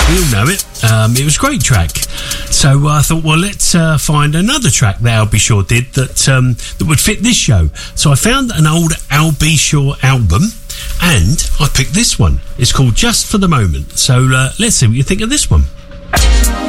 We all know it. It was a great track. So I thought, well, let's find another track that Al B. Sure did that would fit this show. So I found an old Al B. Sure album, and I picked this one. It's called Just for the Moment. So let's see what you think of this one.